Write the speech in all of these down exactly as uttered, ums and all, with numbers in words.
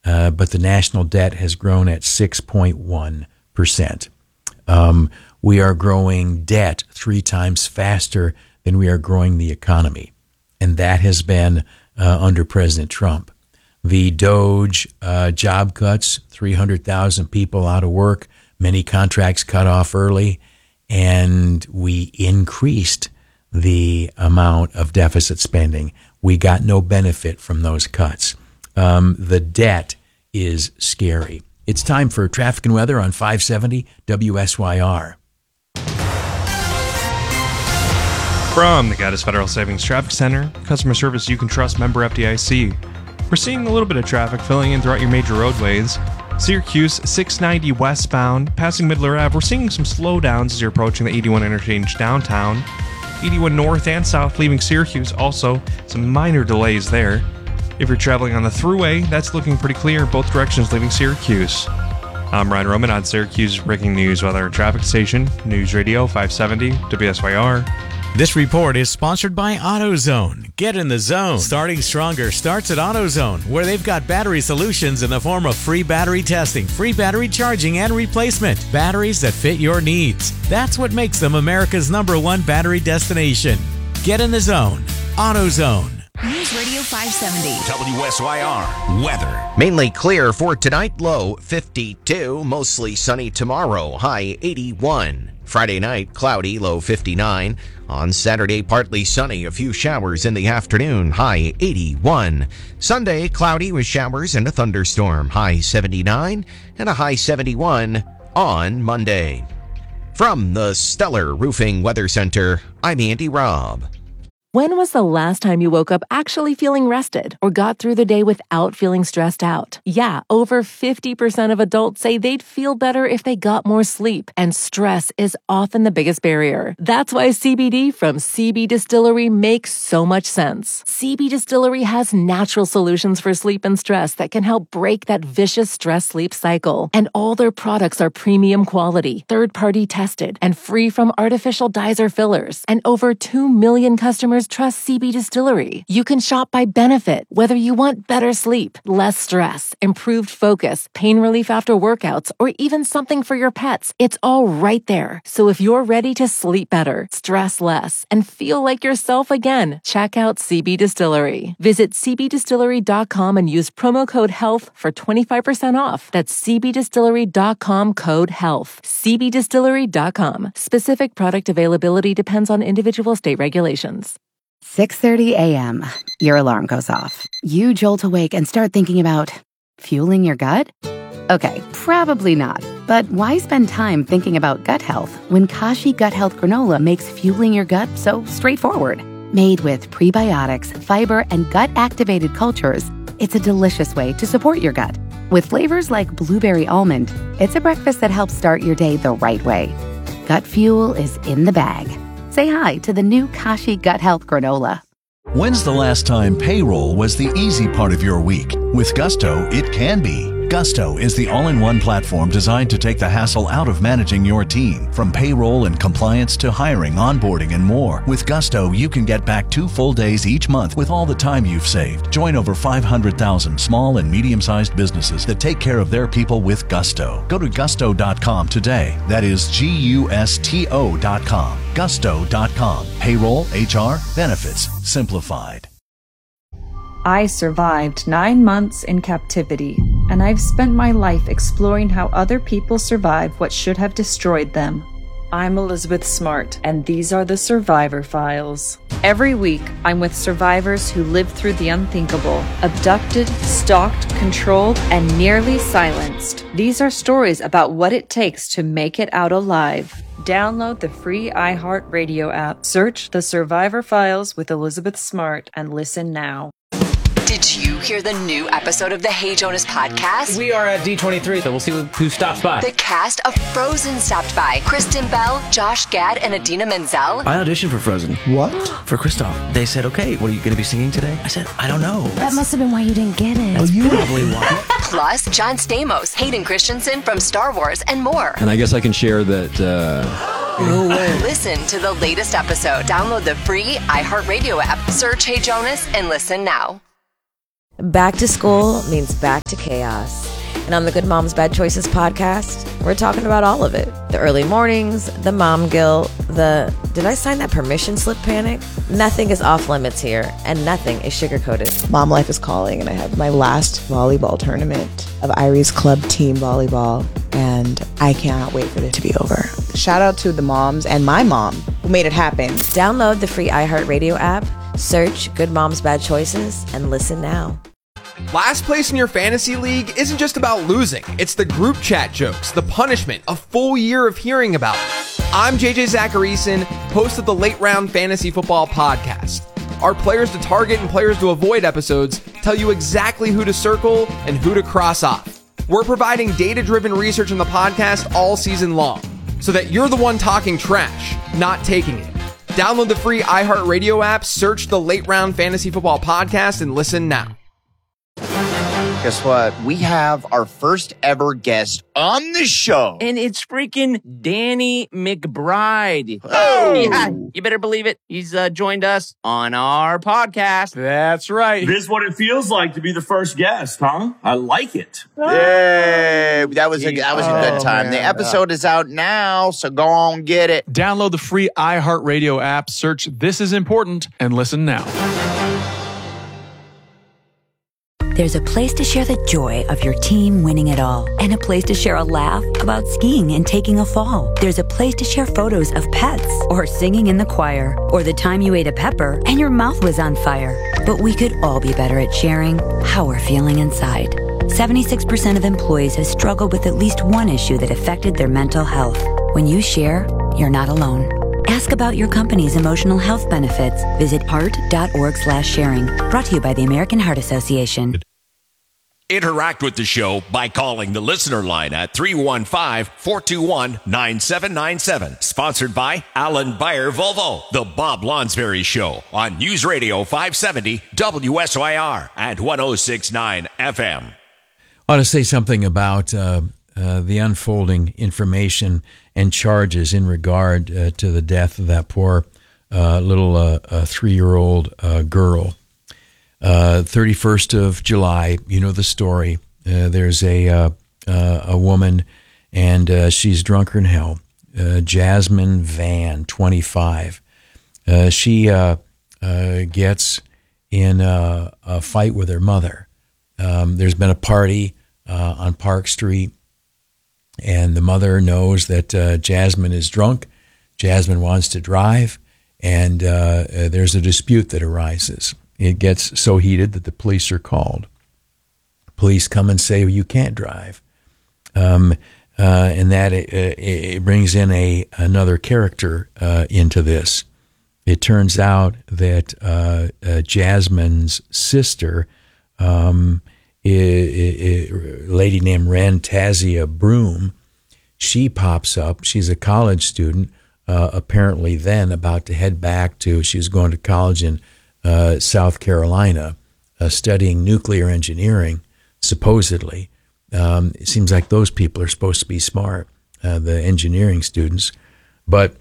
uh, but the national debt has grown at six point one percent. Um, we are growing debt three times faster than we are growing the economy. And that has been uh, under President Trump. The Doge uh, job cuts, three hundred thousand people out of work, many contracts cut off early, and we increased the amount of deficit spending. We got no benefit from those cuts. Um, the debt is scary. It's time for traffic and weather on five seventy W S Y R. From the Gaddis Federal Savings Traffic Center, customer service you can trust, member F D I C. We're seeing a little bit of traffic filling in throughout your major roadways. Syracuse six ninety westbound, passing Midler Ave, we're seeing some slowdowns as you're approaching the eighty-one interchange downtown. eighty-one north and south leaving Syracuse, also some minor delays there. If you're traveling on the thruway, that's looking pretty clear in both directions leaving Syracuse. I'm Ryan Roman on Syracuse's breaking news weather and traffic station, News Radio five seventy W S Y R. This report is sponsored by AutoZone. Get in the zone. Starting stronger starts at AutoZone, where they've got battery solutions in the form of free battery testing, free battery charging, and replacement. Batteries that fit your needs. That's what makes them America's number one battery destination. Get in the zone. AutoZone. News Radio five seventy. W S Y R. Weather. Mainly clear for tonight, low fifty-two. Mostly sunny tomorrow, high eighty-one. Friday night, cloudy, low fifty-nine. On Saturday, partly sunny, a few showers in the afternoon, high eighty-one. Sunday, cloudy with showers and a thunderstorm, high seventy-nine, and a high seventy-one on Monday. From the Stellar Roofing Weather Center, I'm Andy Robb. When was the last time you woke up actually feeling rested or got through the day without feeling stressed out? Yeah, over fifty percent of adults say they'd feel better if they got more sleep, and stress is often the biggest barrier. That's why C B D from C B Distillery makes so much sense. C B Distillery has natural solutions for sleep and stress that can help break that vicious stress-sleep cycle. And all their products are premium quality, third-party tested, and free from artificial dyes or fillers. And over two million customers trust C B Distillery. You can shop by benefit, whether you want better sleep, less stress, improved focus, pain relief after workouts, or even something for your pets. It's all right there. So if you're ready to sleep better, stress less, and feel like yourself again, check out C B Distillery. Visit c b distillery dot com and use promo code HEALTH for twenty-five percent off. That's c b distillery dot com code HEALTH. c b distillery dot com. Specific product availability depends on individual state regulations. six thirty a.m. Your alarm goes off. You jolt awake and start thinking about fueling your gut? Okay, probably not. But why spend time thinking about gut health when Kashi Gut Health Granola makes fueling your gut so straightforward? Made with prebiotics, fiber, and gut-activated cultures, it's a delicious way to support your gut. With flavors like blueberry almond, it's a breakfast that helps start your day the right way. Gut fuel is in the bag. Say hi to the new Kashi Gut Health Granola. When's the last time payroll was the easy part of your week? With Gusto, it can be. Gusto is the all-in-one platform designed to take the hassle out of managing your team. From payroll and compliance to hiring, onboarding, and more. With Gusto, you can get back two full days each month with all the time you've saved. Join over five hundred thousand small and medium-sized businesses that take care of their people with Gusto. Go to gusto dot com today. That is G U S T O dot com. gusto dot com. Payroll, H R, benefits, simplified. I survived nine months in captivity, and I've spent my life exploring how other people survive what should have destroyed them. I'm Elizabeth Smart, and these are the Survivor Files. Every week, I'm with survivors who lived through the unthinkable, abducted, stalked, controlled, and nearly silenced. These are stories about what it takes to make it out alive. Download the free iHeartRadio app, search The Survivor Files with Elizabeth Smart, and listen now. Did you hear the new episode of the Hey Jonas podcast? We are at D twenty-three, so we'll see who stops by. The cast of Frozen stopped by. Kristen Bell, Josh Gad, and Adina Menzel. I auditioned for Frozen. What? For Kristoff. They said, okay, what are you going to be singing today? I said, I don't know. That must have been why you didn't get it. That's oh, probably why. Plus, John Stamos, Hayden Christensen from Star Wars, and more. And I guess I can share that... Uh... No way. Listen to the latest episode. Download the free iHeartRadio app. Search Hey Jonas and listen now. Back to school means back to chaos. And on the Good Moms Bad Choices podcast, we're talking about all of it. The early mornings, the mom guilt, the did I sign that permission slip panic? Nothing is off limits here, and nothing is sugar-coated. Mom life is calling, and I have my last volleyball tournament of Irie's Club team volleyball, and I cannot wait for it to be over. Shout out to the moms and my mom who made it happen. Download the free iHeartRadio app, search Good Moms Bad Choices, and listen now. Last place in your fantasy league isn't just about losing. It's the group chat jokes, the punishment, a full year of hearing about it. I'm J J Zacharyson, host of the Late Round Fantasy Football Podcast. Our players to target and players to avoid episodes tell you exactly who to circle and who to cross off. We're providing data-driven research in the podcast all season long, so that you're the one talking trash, not taking it. Download the free iHeartRadio app, search the Late Round Fantasy Football Podcast, and listen now. Guess what? We have our first ever guest on the show. And it's freaking Danny McBride. Oh! Yeah, you better believe it. He's uh, joined us on our podcast. That's right. This is what it feels like to be the first guest, huh? I like it. Yay! That was a, that was a good time. Oh, the episode is out now, so go on, get it. Download the free iHeartRadio app, search This Is Important, and listen now. There's a place to share the joy of your team winning it all, and a place to share a laugh about skiing and taking a fall. There's a place to share photos of pets, or singing in the choir, or the time you ate a pepper and your mouth was on fire. But we could all be better at sharing how we're feeling inside. seventy-six percent of employees have struggled with at least one issue that affected their mental health. When you share, you're not alone. Ask about your company's emotional health benefits. Visit heart.org slash sharing. Brought to you by the American Heart Association. Interact with the show by calling the listener line at three one five, four two one, nine seven nine seven. Sponsored by Alan Bayer Volvo, the Bob Lonsberry Show on News Radio five seventy W S Y R and one oh six point nine F M. I ought to say something about uh, uh, the unfolding information and charges in regard uh, to the death of that poor uh, little uh, uh, three-year-old uh, girl. Uh, thirty-first of July, you know the story. Uh, there's a uh, uh, a woman, and uh, she's drunker than hell. Uh, Jasmine Van, twenty-five. Uh, she uh, uh, gets in a, a fight with her mother. Um, there's been a party uh, on Park Street, and the mother knows that uh, Jasmine is drunk. Jasmine wants to drive, and uh, uh, there's a dispute that arises. It gets so heated that the police are called. Police come and say, well, you can't drive. Um, uh, and that it, it brings in a another character uh, into this. It turns out that uh, uh, Jasmine's sister, um, a, a, a lady named Rantazia Broom, she pops up. She's a college student, uh, apparently then about to head back to, she was going to college in Uh, South Carolina, uh, studying nuclear engineering, supposedly. Um, it seems like those people are supposed to be smart, uh, the engineering students. But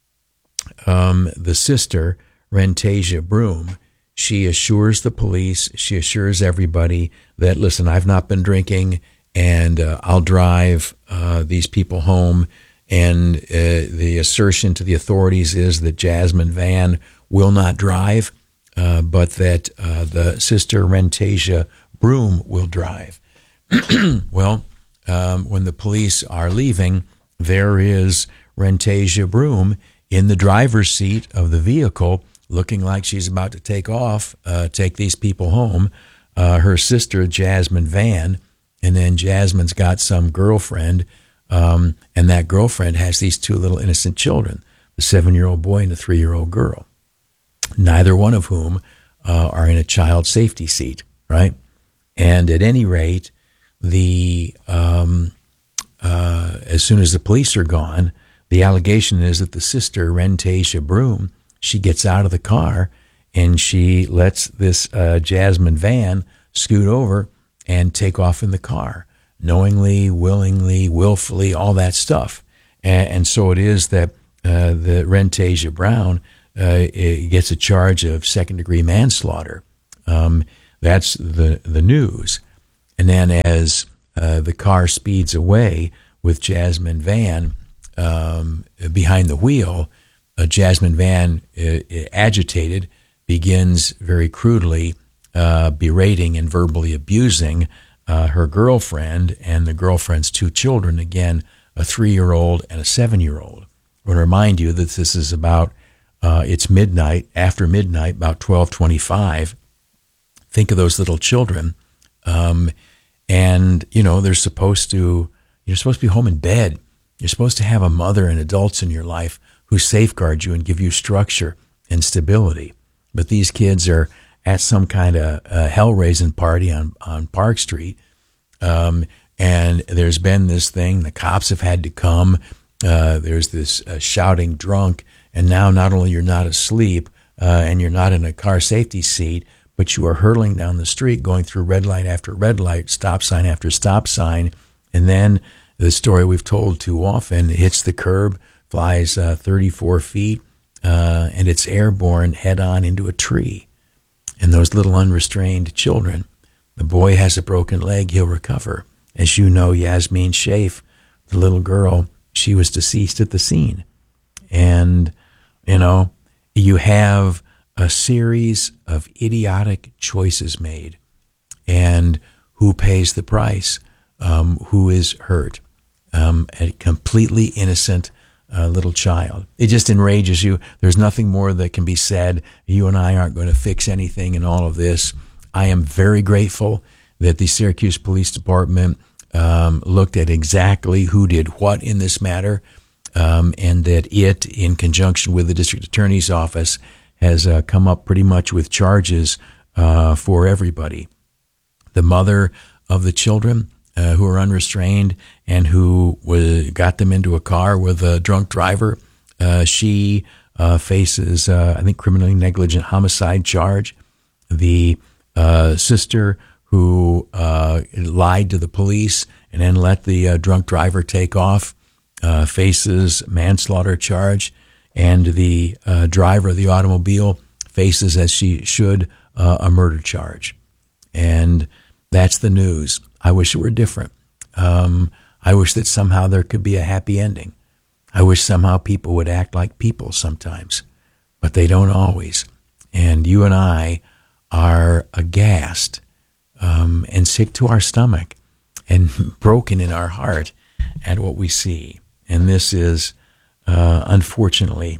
um, the sister, Rentasia Broom, she assures the police, she assures everybody that, listen, I've not been drinking, and uh, I'll drive uh, these people home. And uh, the assertion to the authorities is that Jasmine Van will not drive. Uh, but that uh, the sister Rentasia Broom will drive. Well, um, when the police are leaving, there is Rentasia Broom in the driver's seat of the vehicle, looking like she's about to take off, uh, take these people home. Uh, her sister, Jasmine Van, and then Jasmine's got some girlfriend, um, and that girlfriend has these two little innocent children, the seven-year-old boy and the three-year-old girl, neither one of whom uh, are in a child safety seat, right? And at any rate, the um, uh, as soon as the police are gone, the allegation is that the sister, Rentasia Broom, she gets out of the car and she lets this uh, Jasmine Van scoot over and take off in the car, knowingly, willingly, willfully, all that stuff. And, and so it is that uh, the Rentasia Brown Uh, it gets a charge of second-degree manslaughter. Um, that's the the news. And then as uh, the car speeds away with Jasmine Van um, behind the wheel, uh, Jasmine Van, uh, agitated, begins very crudely uh, berating and verbally abusing uh, her girlfriend and the girlfriend's two children, again, a three-year-old and a seven-year-old. I want to remind you that this is about, uh, it's midnight, after midnight, about twelve twenty-five. Think of those little children. Um, and, you know, they're supposed to, you're supposed to be home in bed. You're supposed to have a mother and adults in your life who safeguard you and give you structure and stability. But these kids are at some kind of uh, hell-raising party on, on Park Street. Um, and there's been this thing, the cops have had to come. Uh, there's this uh, shouting drunk. And now not only you're not asleep uh, and you're not in a car safety seat, but you are hurtling down the street, going through red light after red light, stop sign after stop sign. And then the story we've told too often, it hits the curb, flies uh, thirty-four feet, uh, and it's airborne head-on into a tree. And those little unrestrained children, the boy has a broken leg, he'll recover. As you know, Yasmin Shaif, the little girl, she was deceased at the scene. And, you know, you have a series of idiotic choices made. And who pays the price? Um, who is hurt? Um, a completely innocent uh, little child. It just enrages you. There's nothing more that can be said. You and I aren't going to fix anything in all of this. I am very grateful that the Syracuse Police Department um, looked at exactly who did what in this matter, um, and that it, in conjunction with the District Attorney's Office, has uh, come up pretty much with charges uh, for everybody. The mother of the children uh, who are unrestrained and who was, got them into a car with a drunk driver, uh, she uh, faces, uh, I think, criminally negligent homicide charge. The uh, sister who uh, lied to the police and then let the uh, drunk driver take off uh, faces manslaughter charge. And the uh, driver of the automobile faces, as she should, uh, a murder charge. And that's the news. I wish it were different. Um, I wish that somehow there could be a happy ending. I wish somehow people would act like people sometimes, but they don't always. And you and I are aghast um, and sick to our stomach and broken in our heart at what we see. And this is Uh, unfortunately,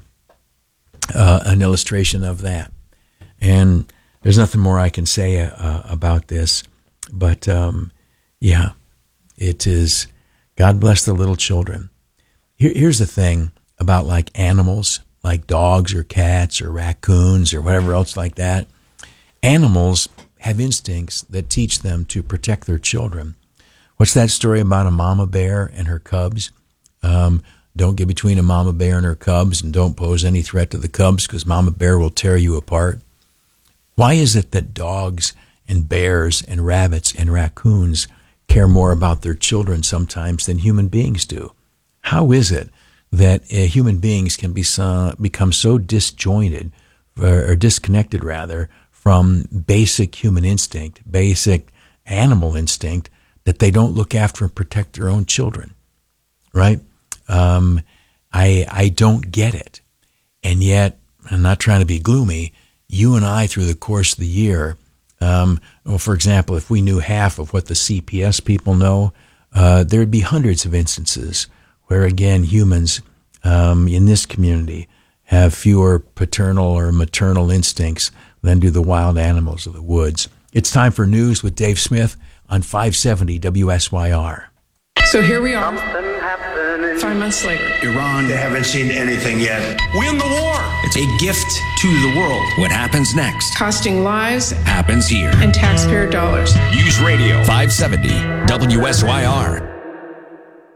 uh, an illustration of that. And there's nothing more I can say uh, about this, but um, yeah, it is, God bless the little children. Here, here's the thing about like animals, like dogs or cats or raccoons or whatever else like that. Animals have instincts that teach them to protect their children. What's that story about a mama bear and her cubs? Um, Don't get between a mama bear and her cubs, and don't pose any threat to the cubs because mama bear will tear you apart. Why is it that dogs and bears and rabbits and raccoons care more about their children sometimes than human beings do? How is it that uh, human beings can be so, become so disjointed or, or disconnected, rather, from basic human instinct, basic animal instinct, that they don't look after and protect their own children, right? Um, I I don't get it. And yet, I'm not trying to be gloomy, you and I, through the course of the year, um, well, for example, if we knew half of what the C P S people know, uh, there'd be hundreds of instances where, again, humans um, in this community have fewer paternal or maternal instincts than do the wild animals of the woods. It's time for news with Dave Smith on five seventy W S Y R. So here we are, five months later. Iran, they haven't seen anything yet. Win the war. It's a gift to the world. What happens next? Costing lives Happens here. and taxpayer dollars. News Radio five seventy W S Y R.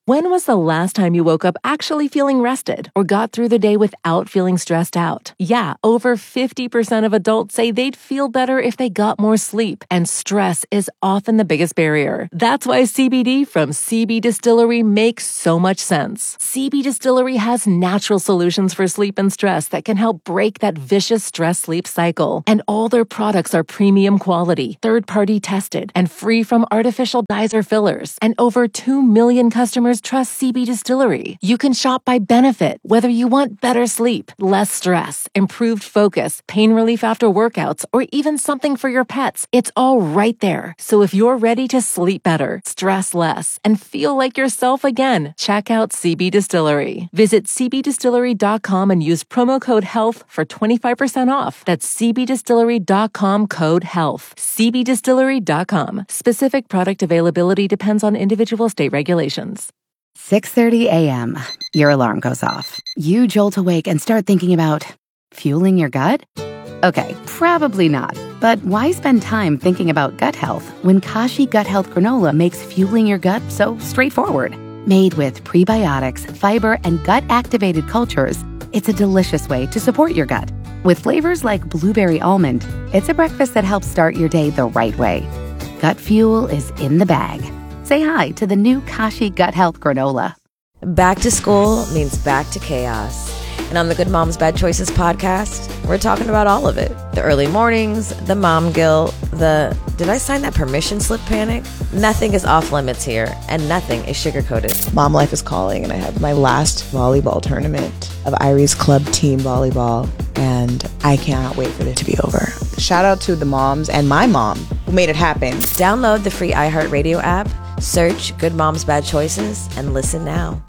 When was the last time you woke up actually feeling rested or got through the day without feeling stressed out? Yeah, over fifty percent of adults say they'd feel better if they got more sleep, and stress is often the biggest barrier. That's why C B D from C B Distillery makes so much sense. C B Distillery has natural solutions for sleep and stress that can help break that vicious stress-sleep cycle. And all their products are premium quality, third-party tested, and free from artificial dyes or fillers. And over two million customers trust C B Distillery. You can shop by benefit, whether you want better sleep, less stress, improved focus, pain relief after workouts, or even something for your pets. It's all right there. So if you're ready to sleep better, stress less, and feel like yourself again, check out C B Distillery. Visit c b distillery dot com and use promo code HEALTH for twenty-five percent off. That's c b distillery dot com code HEALTH. c b distillery dot com. Specific product availability depends on individual state regulations. six thirty a.m. Your alarm goes off. You jolt awake and start thinking about fueling your gut? Okay, probably not. But why spend time thinking about gut health when Kashi Gut Health Granola makes fueling your gut so straightforward? Made with prebiotics, fiber, and gut-activated cultures, it's a delicious way to support your gut. With flavors like blueberry almond, it's a breakfast that helps start your day the right way. Gut fuel is in the bag. Say hi to the new Kashi Gut Health Granola. Back to school means back to chaos. And on the Good Moms Bad Choices podcast, we're talking about all of it. The early mornings, the mom guilt, the did I sign that permission slip panic? Nothing is off limits here, and nothing is sugar-coated. Mom life is calling, and I have my last volleyball tournament of Irie's club team volleyball, and I cannot wait for it to be over. Shout out to the moms and my mom who made it happen. Download the free iHeartRadio app, search Good Moms Bad Choices, and listen now.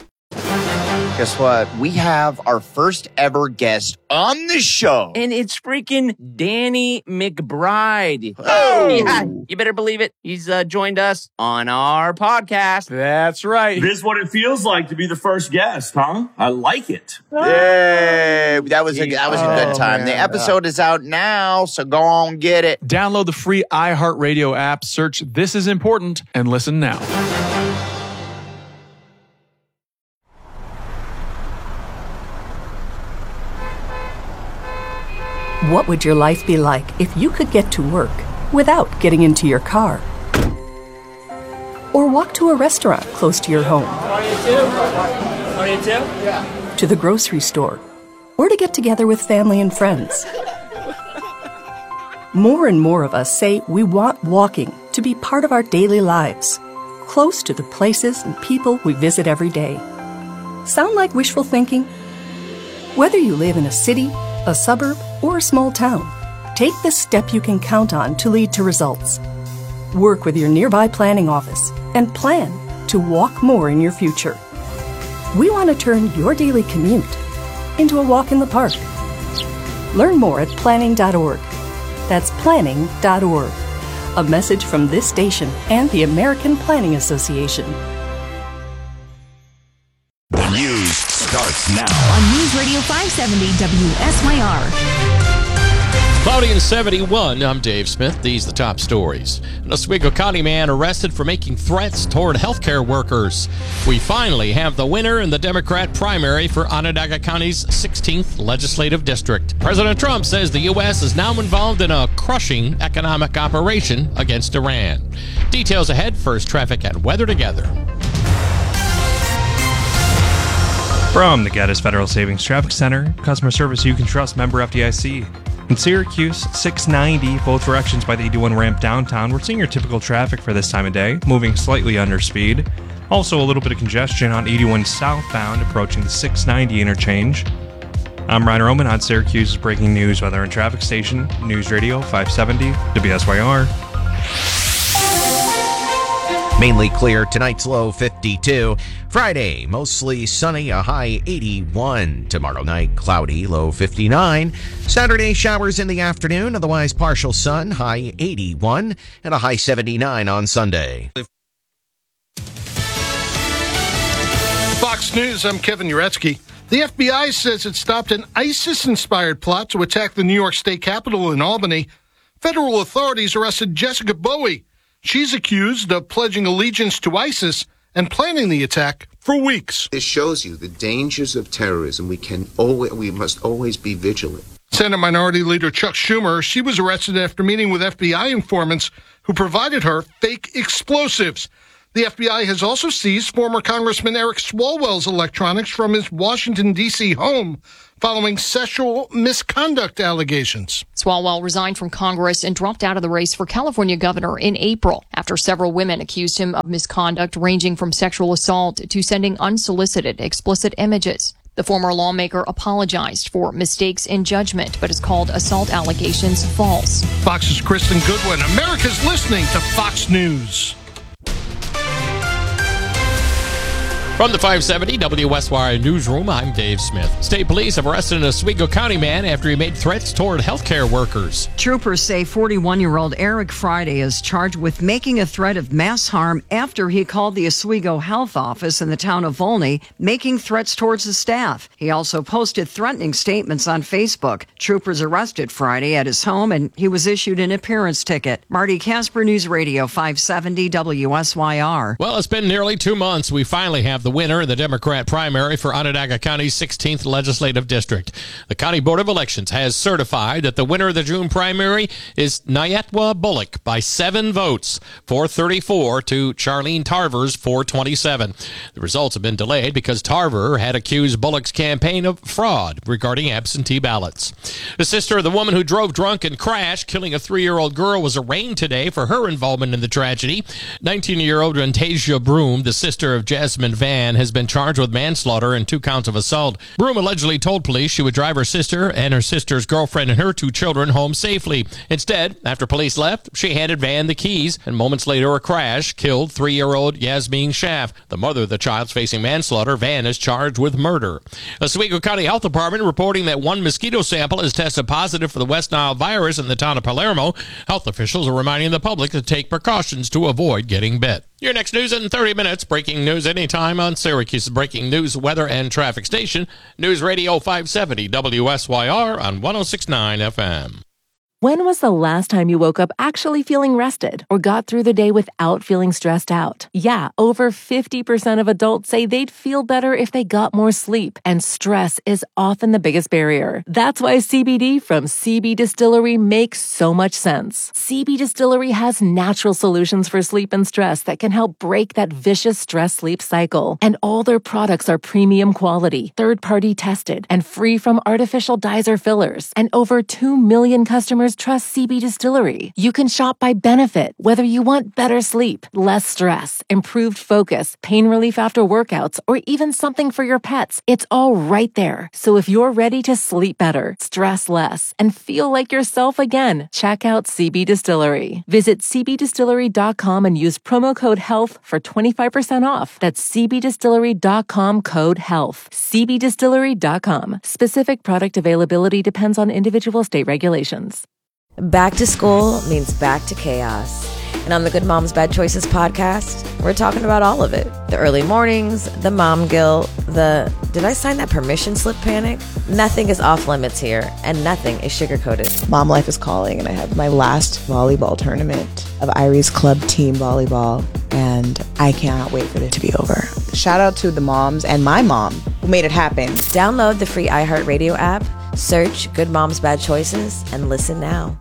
Guess what? We have our first ever guest on the show. And it's freaking Danny McBride. Oh! Yeah, you better believe it. He's uh, joined us on our podcast. That's right. This is what it feels like to be the first guest, huh? I like it. Yay! That was a, that was a good Oh, time. man. The episode is out now, so go on get it. Download the free iHeartRadio app, search This Is Important, and listen now. What would your life be like if you could get to work without getting into your car? Or walk to a restaurant close to your home? To the grocery store? Or to get together with family and friends? More and more of us say we want walking to be part of our daily lives, close to the places and people we visit every day. Sound like wishful thinking? Whether you live in a city, a suburb, or a small town, take the step you can count on to lead to results. Work with your nearby planning office and plan to walk more in your future. We want to turn your daily commute into a walk in the park. Learn more at planning dot org. That's planning dot org. A message from this station and the American Planning Association. The news starts now. On News Radio five seventy W S Y R. Cloudy and seventy-one, I'm Dave Smith. These are the top stories. An Oswego County man arrested for making threats toward healthcare workers. We finally have the winner in the Democrat primary for Onondaga County's sixteenth legislative district. President Trump says the U S is now involved in a crushing economic operation against Iran. Details ahead. First, traffic and weather together. From the Gaddis Federal Savings Traffic Center, customer service you can trust, member F D I C. In Syracuse, six ninety, both directions by the eighty-one ramp downtown. We're seeing your typical traffic for this time of day, moving slightly under speed. Also a little bit of congestion on eighty-one southbound, approaching the six ninety interchange. I'm Ryan Roman on Syracuse's breaking news weather and traffic station, News Radio five seventy W S Y R. Mainly clear, tonight's low fifty-two. Friday, mostly sunny, a high eighty-one. Tomorrow night, cloudy, low fifty-nine. Saturday, showers in the afternoon, otherwise partial sun, high eighty-one, and a high seventy-nine on Sunday. Fox News, I'm Kevin Uretsky. The F B I says it stopped an ISIS-inspired plot to attack the New York State Capitol in Albany. Federal authorities arrested Jessica Bowie. She's accused of pledging allegiance to ISIS and planning the attack for weeks. This shows you the dangers of terrorism. We can always, we must always be vigilant. Senate Minority Leader Chuck Schumer, she was arrested after meeting with F B I informants who provided her fake explosives. The F B I has also seized former Congressman Eric Swalwell's electronics from his Washington, D C home following sexual misconduct allegations. Swalwell resigned from Congress and dropped out of the race for California governor in April after several women accused him of misconduct ranging from sexual assault to sending unsolicited explicit images. The former lawmaker apologized for mistakes in judgment, but has called assault allegations false. Fox's Kristen Goodwin. America's listening to Fox News. From the five seventy W S Y R Newsroom, I'm Dave Smith. State police have arrested an Oswego County man after he made threats toward healthcare workers. Troopers say forty-one-year-old Eric Friday is charged with making a threat of mass harm after he called the Oswego Health Office in the town of Volney, making threats towards the staff. He also posted threatening statements on Facebook. Troopers arrested Friday at his home, and he was issued an appearance ticket. Marty Casper, News Radio five seventy W S Y R. Well, it's been nearly two months. We finally have the winner in the Democrat primary for Onondaga County's sixteenth legislative district. The County Board of Elections has certified that the winner of the June primary is Nyetwa Bullock by seven votes, four thirty-four to Charlene Tarver's four twenty-seven. The results have been delayed because Tarver had accused Bullock's campaign of fraud regarding absentee ballots. The sister of the woman who drove drunk and crashed, killing a three-year-old girl, was arraigned today for her involvement in the tragedy. nineteen-year-old Rantasia Broom, the sister of Jasmine Van, has been charged with manslaughter and two counts of assault. Broom allegedly told police she would drive her sister and her sister's girlfriend and her two children home safely. Instead, after police left, she handed Van the keys, and moments later a crash killed three-year-old Yasmin Schaff. The mother of the child's facing manslaughter. Van is charged with murder. The Oswego County Health Department reporting that one mosquito sample has tested positive for the West Nile virus in the town of Palermo. Health officials are reminding the public to take precautions to avoid getting bit. Your next news in thirty minutes. Breaking news anytime on Syracuse's breaking news, weather, and traffic station. News Radio five seventy W S Y R on one oh six point nine F M. When was the last time you woke up actually feeling rested or got through the day without feeling stressed out? Yeah, over fifty percent of adults say they'd feel better if they got more sleep, and stress is often the biggest barrier. That's why C B D from C B Distillery makes so much sense. C B Distillery has natural solutions for sleep and stress that can help break that vicious stress-sleep cycle. And all their products are premium quality, third-party tested, and free from artificial dyes or fillers. And over two million customers trust C B Distillery. You can shop by benefit, whether you want better sleep, less stress, improved focus, pain relief after workouts, or even something for your pets. It's all right there. So if you're ready to sleep better, stress less, and feel like yourself again, check out C B Distillery. Visit c b distillery dot com and use promo code HEALTH for twenty-five percent off. That's c b distillery dot com code HEALTH. c b distillery dot com. Specific product availability depends on individual state regulations. Back to school means back to chaos. And on the Good Moms Bad Choices podcast, we're talking about all of it. The early mornings, the mom guilt, the did I sign that permission slip panic? Nothing is off limits here, and nothing is sugar-coated. Mom life is calling, and I have my last volleyball tournament of Iris Club Team Volleyball, and I cannot wait for it to be over. Shout out to the moms and my mom who made it happen. Download the free iHeartRadio app, search Good Moms Bad Choices, and listen now.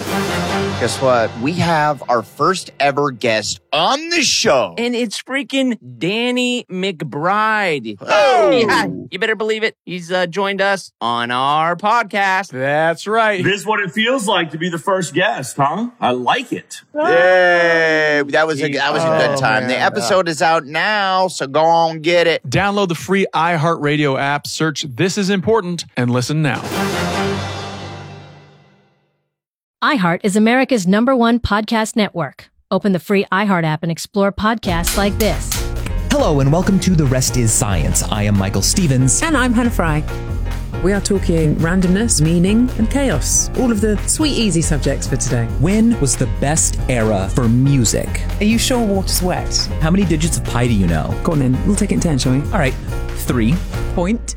Guess what? We have our first ever guest on the show. And it's freaking Danny McBride. Oh! Yeah, you better believe it. He's uh, joined us on our podcast. That's right. This is what it feels like to be the first guest, huh? I like it. Yay! That was a, that was a good time. Oh, the episode is out now, so go on, get it. Download the free iHeartRadio app, search This Is Important, and listen now. iHeart is America's number one podcast network. Open the free iHeart app and explore podcasts like this. Hello and welcome to The Rest is Science. I am Michael Stevens. And I'm Hannah Fry. We are talking randomness, meaning, and chaos. All of the sweet, easy subjects for today. When was the best era for music? Are you sure water's wet? How many digits of pi do you know? Go on then. We'll take it in turn, shall we? All right. Three. Point.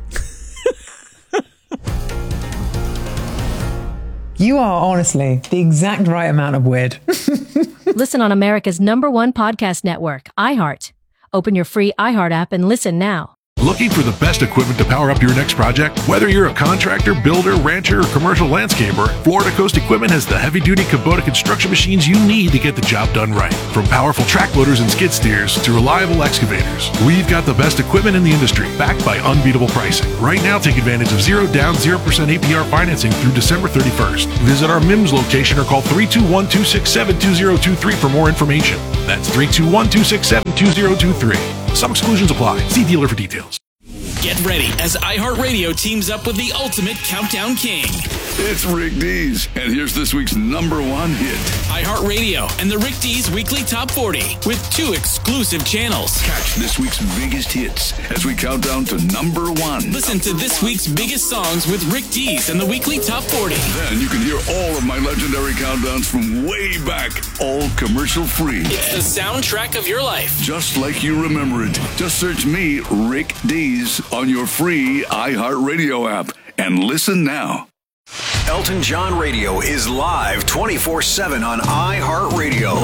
You are honestly the exact right amount of weird. Listen on America's number one podcast network, iHeart. Open your free iHeart app and listen now. Looking for the best equipment to power up your next project? Whether you're a contractor, builder, rancher, or commercial landscaper, Florida Coast Equipment has the heavy-duty Kubota construction machines you need to get the job done right. From powerful track loaders and skid steers to reliable excavators, we've got the best equipment in the industry, backed by unbeatable pricing. Right now, take advantage of zero down, zero percent A P R financing through December thirty-first. Visit our M I M S location or call three two one, two six seven, two zero two three for more information. That's three two one, two six seven, two zero two three. Some exclusions apply. See dealer for details. Get ready as iHeartRadio teams up with the ultimate countdown king. It's Rick Dees, and here's this week's number one hit. iHeartRadio and the Rick Dees Weekly Top forty with two exclusive channels. Catch this week's biggest hits as we count down to number one. Listen to this week's biggest songs with Rick Dees and the Weekly Top forty. Then you can hear all of my legendary countdowns from way back, all commercial free. It's the soundtrack of your life. Just like you remember it. Just search me, Rick Dees, on your free iHeartRadio app and listen now. Elton John Radio is live twenty-four seven on iHeartRadio.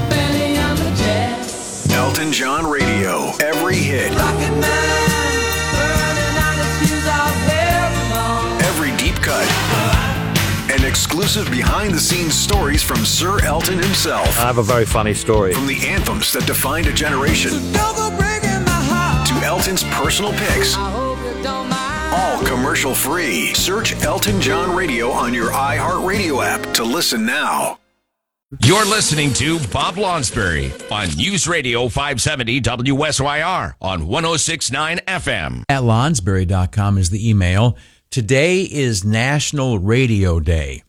Elton John Radio, every hit. Every deep cut. And exclusive behind-the-scenes stories from Sir Elton himself. I have a very funny story. From the anthems that defined a generation to Elton's personal picks. All commercial free. Search Elton John Radio on your iHeartRadio app to listen now. You're listening to Bob Lonsberry on News Radio five seventy W S Y R on one oh six point nine F M. At lonsberry dot com is the email. Today is National Radio Day.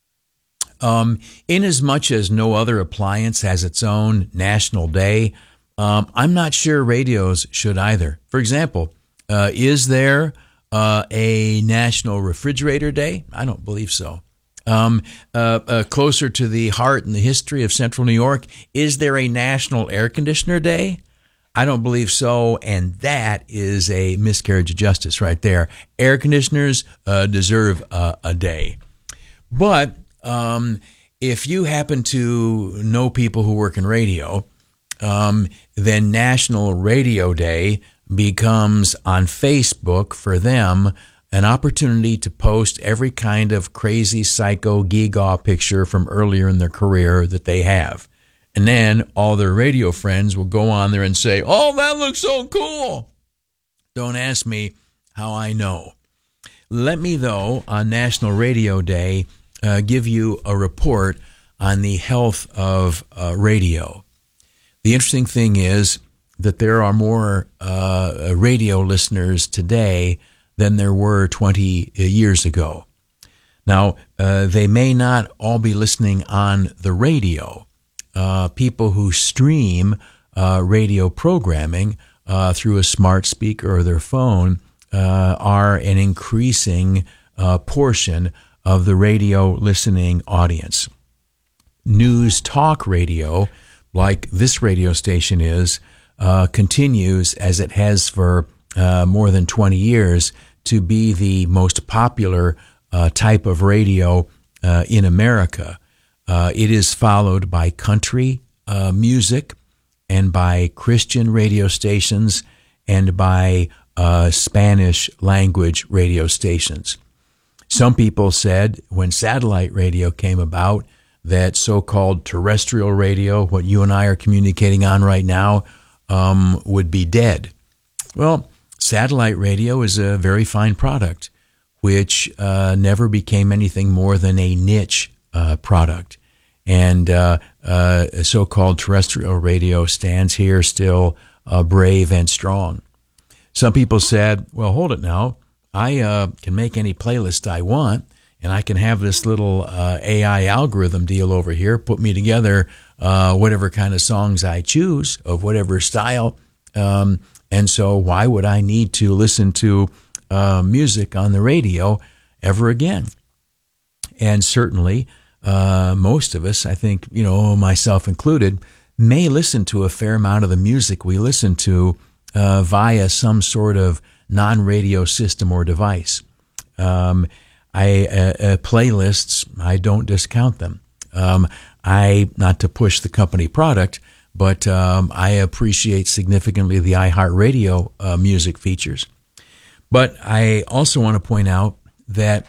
Um, inasmuch as no other appliance has its own national day, um, I'm not sure radios should either. For example, uh, is there uh, a National Refrigerator Day? I don't believe so. Um, uh, uh, closer to the heart and the history of Central New York, is there a National Air Conditioner Day? I don't believe so, and that is a miscarriage of justice right there. Air conditioners uh, deserve uh, a day. But um, if you happen to know people who work in radio, um, then National Radio Day becomes on Facebook for them an opportunity to post every kind of crazy psycho geegaw picture from earlier in their career that they have. And then all their radio friends will go on there and say, oh, that looks so cool. Don't ask me how I know. Let me, though, on National Radio Day, uh, give you a report on the health of uh, radio. The interesting thing is that there are more uh, radio listeners today than there were twenty years ago. Now, uh, they may not all be listening on the radio. Uh, people who stream uh, radio programming uh, through a smart speaker or their phone uh, are an increasing uh, portion of the radio listening audience. News talk radio, like this radio station is, uh, continues, as it has for uh, more than twenty years, to be the most popular uh, type of radio uh, in America. Uh, it is followed by country uh, music and by Christian radio stations and by uh, Spanish language radio stations. Some people said when satellite radio came about that so-called terrestrial radio, what you and I are communicating on right now, um, would be dead. Well, satellite radio is a very fine product, which uh, never became anything more than a niche uh, product. And uh, uh, so-called terrestrial radio stands here still uh, brave and strong. Some people said, well, hold it now. I uh, can make any playlist I want, and I can have this little uh, A I algorithm deal over here put me together uh, whatever kind of songs I choose of whatever style. Um, and so why would I need to listen to uh, music on the radio ever again? And certainly, uh, most of us, I think, you know, myself included, may listen to a fair amount of the music we listen to uh, via some sort of non-radio system or device. Um, I uh, uh, playlists, I don't discount them. Um, I, not to push the company product, but um, I appreciate significantly the iHeartRadio uh, music features. But I also want to point out that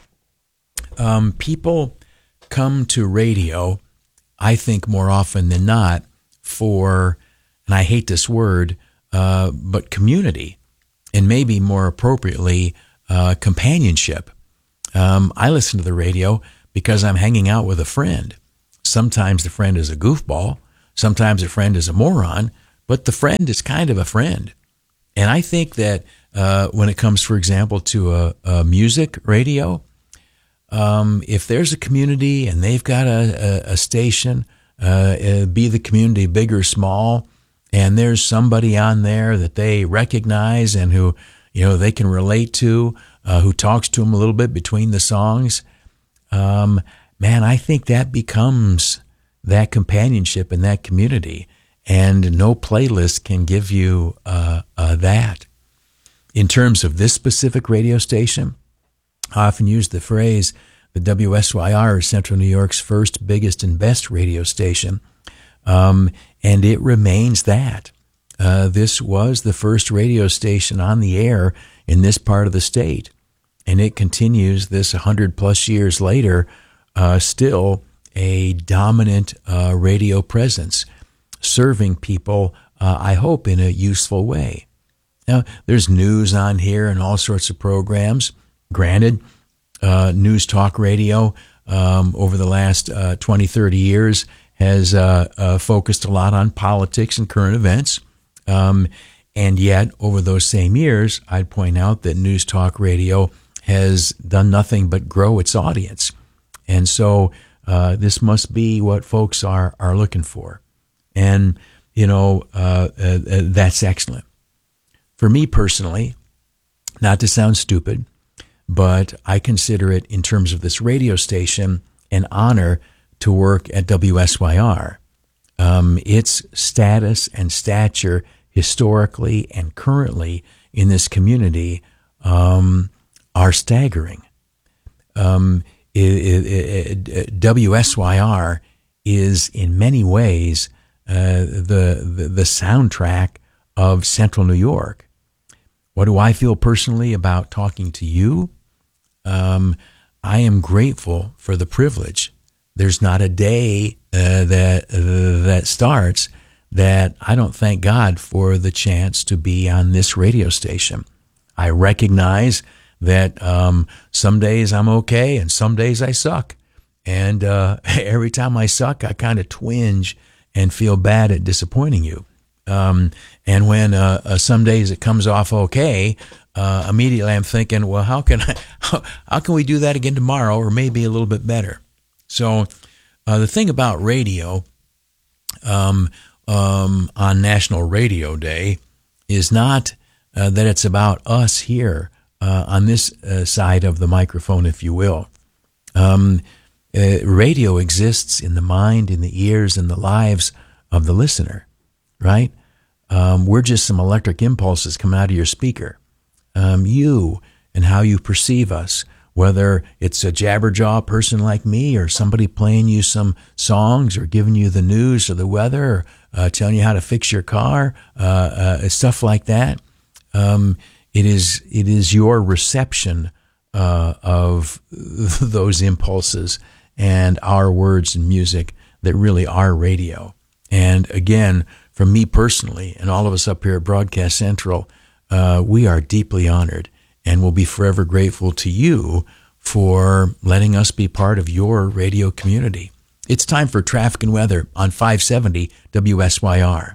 um, people come to radio, I think more often than not, for, and I hate this word, uh, but community, and maybe more appropriately, uh, companionship. Um, I listen to the radio because I'm hanging out with a friend. Sometimes the friend is a goofball. Sometimes a friend is a moron, but the friend is kind of a friend. And I think that uh, when it comes, for example, to a, a music radio, um, if there's a community and they've got a, a, a station, uh, be the community big or small, and there's somebody on there that they recognize and who, you know, they can relate to, uh, who talks to them a little bit between the songs, um, man, I think that becomes that companionship in that community, and no playlist can give you uh, uh, that. In terms of this specific radio station, I often use the phrase, the W S Y R is Central New York's first, biggest, and best radio station, um, and it remains that. Uh, this was the first radio station on the air in this part of the state, and it continues this one hundred plus years later, uh, still a dominant uh, radio presence, serving people, uh, I hope, in a useful way. Now, there's news on here and all sorts of programs. Granted, uh, news talk radio um, over the last uh, twenty, thirty years has uh, uh, focused a lot on politics and current events. Um, and yet, over those same years, I'd point out that news talk radio has done nothing but grow its audience. And so uh, this must be what folks are, are looking for. And, you know, uh, uh, uh, that's excellent. For me personally, not to sound stupid, but I consider it, in terms of this radio station, an honor to work at W S Y R. Um, its status and stature historically and currently in this community um, are staggering. Um, it, it, it, W S Y R is in many ways uh, the, the the soundtrack of Central New York. What do I feel personally about talking to you? Um, I am grateful for the privilege. There's not a day uh, that uh, that starts that I don't thank God for the chance to be on this radio station. I recognize that um, some days I'm okay and some days I suck. And uh, every time I suck, I kind of twinge and feel bad at disappointing you. Um, and when uh, uh, some days it comes off okay, uh, immediately I'm thinking, well, how can I, how, how can we do that again tomorrow, or maybe a little bit better? So uh, the thing about radio um, um, on National Radio Day is not uh, that it's about us here uh, on this uh, side of the microphone, if you will. Um, uh, radio exists in the mind, in the ears, in the lives of the listener, right? Um, we're just some electric impulses coming out of your speaker. Um, you and how you perceive us, whether it's a jabberjaw person like me or somebody playing you some songs or giving you the news or the weather or uh, telling you how to fix your car, uh, uh, stuff like that. Um, it is it is your reception uh, of those impulses and our words and music that really are radio. And again, for me personally, and all of us up here at Broadcast Central, uh, we are deeply honored and will be forever grateful to you for letting us be part of your radio community. It's time for traffic and weather on five seventy W S Y R.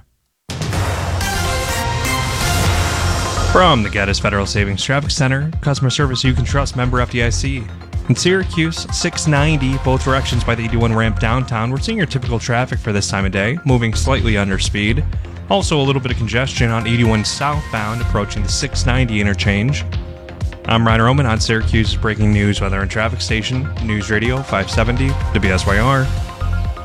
From the Gaddis Federal Savings Traffic Center, customer service you can trust, member F D I C. In Syracuse, six ninety, both directions by the eighty-one ramp downtown. We're seeing your typical traffic for this time of day, moving slightly under speed. Also a little bit of congestion on eighty-one southbound approaching the six ninety interchange. I'm Reiner Oman on Syracuse's breaking news weather and traffic station, News Radio five seventy W S Y R.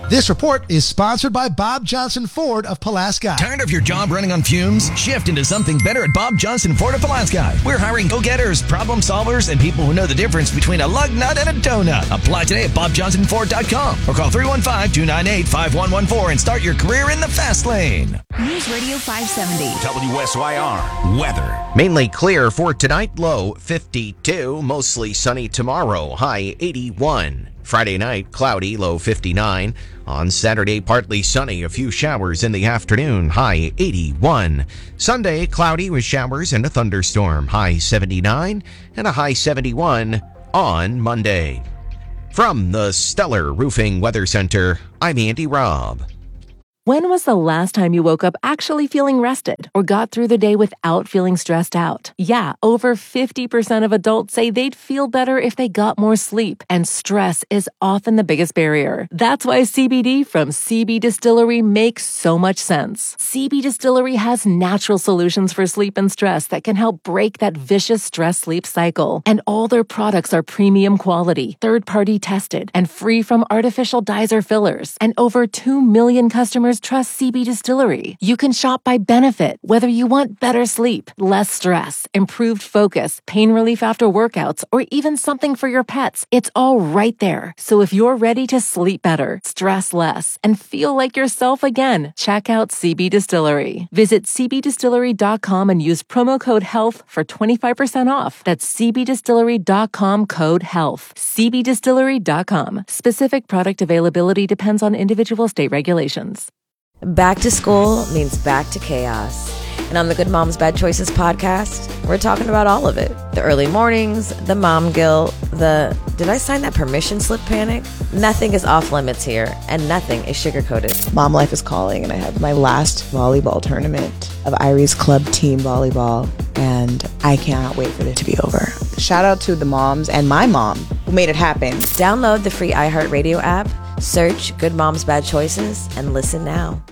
This report is sponsored by Bob Johnson Ford of Pulaski. Tired of your job running on fumes? Shift into something better at Bob Johnson Ford of Pulaski. We're hiring go-getters, problem solvers, and people who know the difference between a lug nut and a donut. Apply today at bob johnson ford dot com or call three one five, two nine eight, five one one four and start your career in the fast lane. News Radio five seventy. W S Y R weather. Mainly clear for tonight, low fifty-two. Mostly sunny tomorrow, high eighty-one. Friday night, cloudy, low fifty-nine. On Saturday, partly sunny, a few showers in the afternoon, high eighty-one. Sunday, cloudy with showers and a thunderstorm, high seventy-nine, and a high seventy-one on Monday. From the Stellar Roofing Weather Center, I'm Andy Robb. When was the last time you woke up actually feeling rested or got through the day without feeling stressed out? Yeah, over fifty percent of adults say they'd feel better if they got more sleep, and stress is often the biggest barrier. That's why C B D from C B Distillery makes so much sense. C B Distillery has natural solutions for sleep and stress that can help break that vicious stress-sleep cycle. And all their products are premium quality, third-party tested, and free from artificial dyes or fillers. And over two million customers trust C B Distillery. You can shop by benefit, whether you want better sleep, less stress, improved focus, pain relief after workouts, or even something for your pets. It's all right there. So if you're ready to sleep better, stress less, and feel like yourself again, check out C B Distillery. Visit c b distillery dot com and use promo code HEALTH for twenty-five percent off. That's c b distillery dot com code HEALTH. c b distillery dot com. Specific product availability depends on individual state regulations. Back to school means back to chaos. And on the Good Moms Bad Choices podcast, we're talking about all of it. The early mornings, the mom guilt, the did I sign that permission slip panic? Nothing is off limits here, and nothing is sugar-coated. Mom life is calling, and I have my last volleyball tournament of Irie's Club Team Volleyball, and I cannot wait for it to be over. Shout out to the moms and my mom who made it happen. Download the free iHeartRadio app, search Good Moms Bad Choices, and listen now.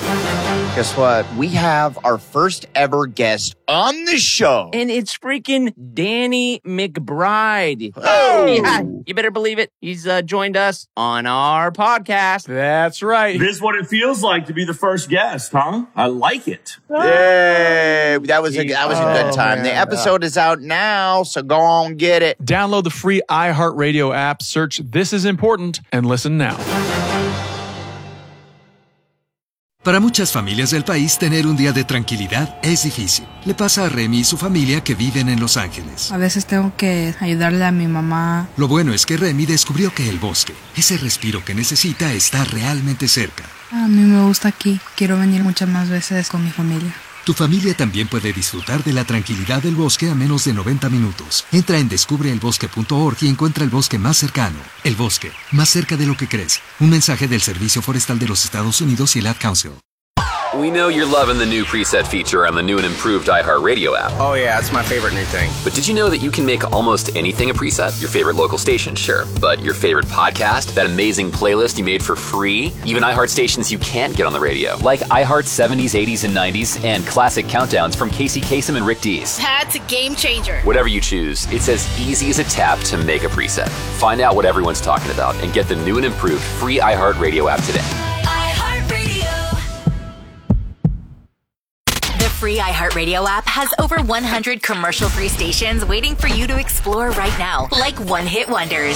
Guess what? We have our first ever guest on the show. And it's freaking Danny McBride. Oh! Yeah, you better believe it. He's uh, joined us on our podcast. That's right. This is what it feels like to be the first guest, huh? I like it. Yay! That was a, that was a good Oh, time. man. The episode is out now, so go on get it. Download the free iHeartRadio app, search This Is Important, and listen now. Para muchas familias del país, tener un día de tranquilidad es difícil. Le pasa a Remy y su familia que viven en Los Ángeles. A veces tengo que ayudarle a mi mamá. Lo bueno es que Remy descubrió que el bosque, ese respiro que necesita, está realmente cerca. A mí me gusta aquí. Quiero venir muchas más veces con mi familia. Tu familia también puede disfrutar de la tranquilidad del bosque a menos de noventa minutos. Entra en descubre el bosque punto org y encuentra el bosque más cercano. El bosque, más cerca de lo que crees. Un mensaje del Servicio Forestal de los Estados Unidos y el Ad Council. We know you're loving the new preset feature on the new and improved iHeartRadio app. Oh yeah, it's my favorite new thing. But did you know that you can make almost anything a preset? Your favorite local station, sure. But your favorite podcast, that amazing playlist you made for free, even iHeart stations you can't get on the radio, like iHeart seventies, eighties, and nineties, and classic countdowns from Casey Kasem and Rick Dees. That's a game changer. Whatever you choose, it's as easy as a tap to make a preset. Find out what everyone's talking about and get the new and improved free iHeartRadio app today. Free iHeartRadio app has over one hundred commercial-free stations waiting for you to explore right now, like one-hit wonders.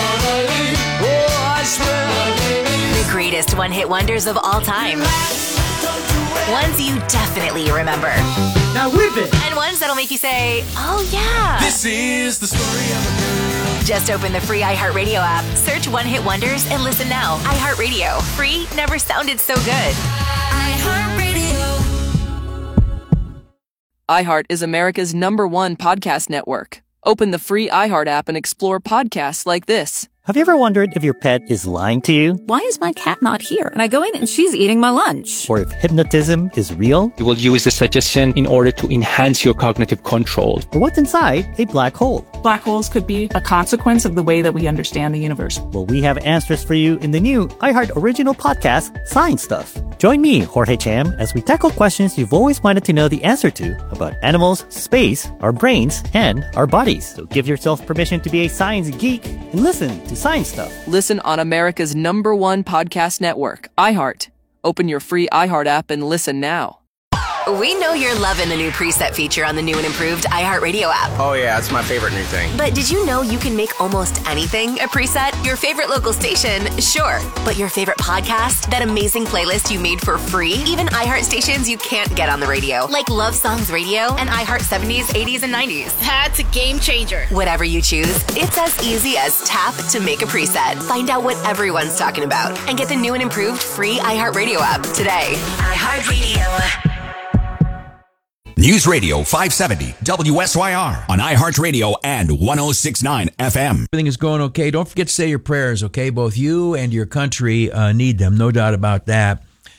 The greatest one-hit wonders of all time. Ones you definitely remember. Now whip it! And ones that'll make you say, oh yeah. This is the story of a girl. Just open the free iHeartRadio app, search One-Hit Wonders, and listen now. iHeartRadio. Free never sounded so good. iHeart is America's number one podcast network. Open the free iHeart app and explore podcasts like this. Have you ever wondered if your pet is lying to you? Why is my cat not here? And I go in and she's eating my lunch. Or if hypnotism is real? You will use the suggestion in order to enhance your cognitive control. Or what's inside a black hole? black holes could be a consequence of the way that we understand the universe. Well, we have answers for you in the new iHeart original podcast, Science Stuff. Join me, Jorge Cham, as we tackle questions you've always wanted to know the answer to about animals, space, our brains, and our bodies. So give yourself permission to be a science geek and listen to Science Stuff. Listen on America's number one podcast network, iHeart. Open your free iHeart app and listen now. We know you're loving the new preset feature on the new and improved iHeartRadio app. Oh yeah, it's my favorite new thing. But did you know you can make almost anything a preset? Your favorite local station, sure. But your favorite podcast? That amazing playlist you made for free? Even iHeart stations you can't get on the radio, like Love Songs Radio and iHeart seventies, eighties, and nineties. That's a game changer. Whatever you choose, it's as easy as tap to make a preset. Find out what everyone's talking about and get the new and improved free iHeartRadio app today. iHeartRadio. News Radio five seventy W S Y R on iHeartRadio and one oh six point nine F M. Everything is going okay. Don't forget to say your prayers, okay? Both you and your country uh, need them, no doubt about that.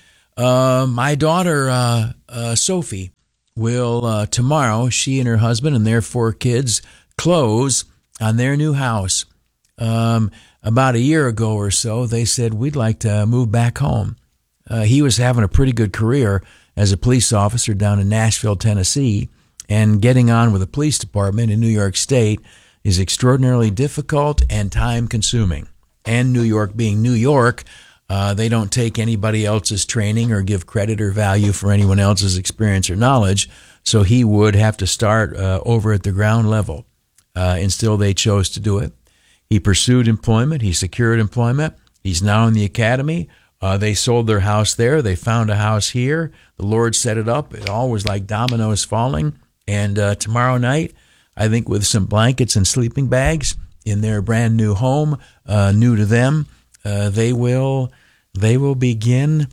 Uh, my daughter, uh, uh, Sophie, will uh, tomorrow, she and her husband and their four kids close on their new house. Um, about a year ago or so, they said, we'd like to move back home. Uh, he was having a pretty good career as a police officer down in Nashville, Tennessee, and getting on with the police department in New York State is extraordinarily difficult and time-consuming. And New York being New York, uh, they don't take anybody else's training or give credit or value for anyone else's experience or knowledge, so he would have to start uh, over at the ground level. Uh, and still they chose to do it. He pursued employment. He secured employment. He's now in the academy. Uh, they sold their house there. They found a house here. The Lord set it up. It all was like dominoes falling. And uh, tomorrow night, I think with some blankets and sleeping bags in their brand new home, uh, new to them, uh, they will they will begin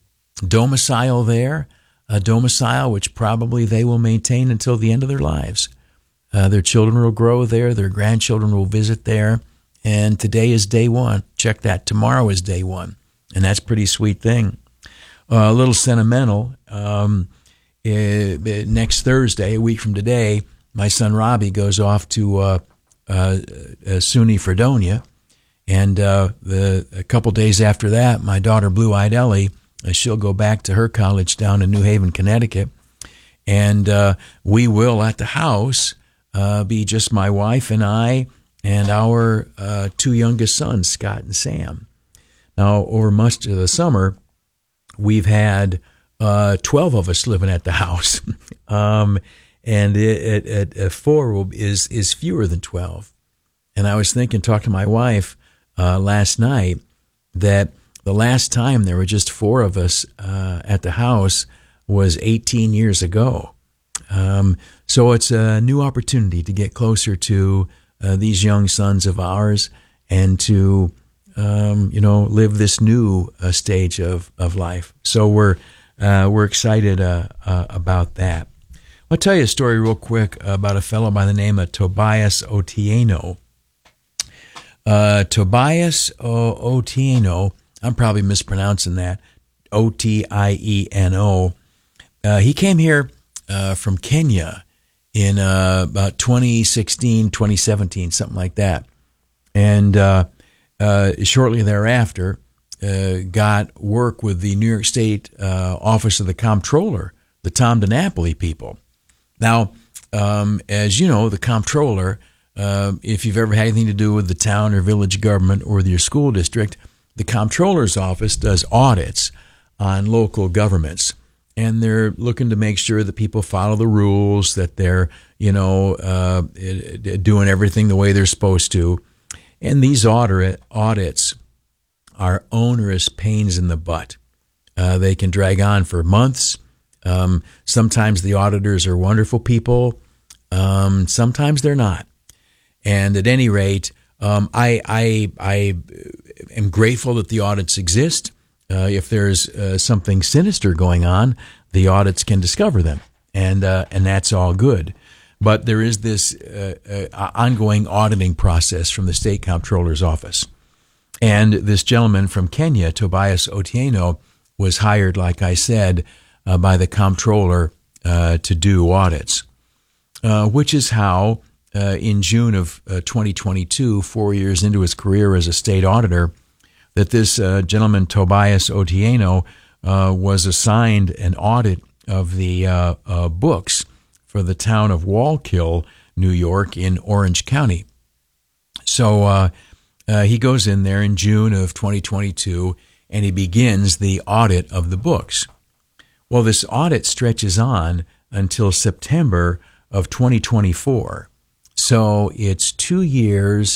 domicile there, a domicile which probably they will maintain until the end of their lives. Uh, their children will grow there. Their grandchildren will visit there. And today is day one. Check that. Tomorrow is day one. And that's a pretty sweet thing. Uh, a little sentimental. Um, uh, next Thursday, a week from today, my son Robbie goes off to uh, uh, uh, SUNY Fredonia. And uh, the, a couple days after that, my daughter Blue-Eyed Ellie, uh, she'll go back to her college down in New Haven, Connecticut. And uh, we will, at the house, uh, be just my wife and I and our uh, two youngest sons, Scott and Sam. Now, over much of the summer, we've had uh, twelve of us living at the house, um, and it, it, it, four will, is is fewer than twelve. And I was thinking, talking to my wife uh, last night, that the last time there were just four of us uh, at the house was eighteen years ago. Um, so it's a new opportunity to get closer to uh, these young sons of ours and to Um, you know, live this new uh, stage of, of life. So we're uh, we're excited uh, uh, about that. I'll tell you a story real quick about a fellow by the name of Tobias Otieno. Uh, Tobias o- Otieno, I'm probably mispronouncing that, O T I E N O. Uh, he came here uh, from Kenya in uh, about twenty sixteen, twenty seventeen, something like that. And uh Uh, shortly thereafter, uh, got work with the New York State uh, Office of the Comptroller, the Tom DiNapoli people. Now, um, as you know, the Comptroller, uh, if you've ever had anything to do with the town or village government or your school district, the Comptroller's office does audits on local governments. And they're looking to make sure that people follow the rules, that they're, you know, uh, doing everything the way they're supposed to. And these audit, audits are onerous pains in the butt. Uh, they can drag on for months. Um, sometimes the auditors are wonderful people. Um, sometimes they're not. And at any rate, um, I, I, I am grateful that the audits exist. Uh, if there's uh, something sinister going on, the audits can discover them, and uh, and that's all good. But there is this uh, uh, ongoing auditing process from the State Comptroller's office. And this gentleman from Kenya, Tobias Otieno, was hired, like I said, uh, by the Comptroller uh, to do audits, uh, which is how uh, in June of uh, twenty twenty-two, four years into his career as a state auditor, that this uh, gentleman, Tobias Otieno, uh, was assigned an audit of the uh, uh, books for the town of Wallkill, New York, in Orange County. So uh, uh, he goes in there in June of twenty twenty-two, and he begins the audit of the books. Well, this audit stretches on until September of twenty twenty-four. So it's two years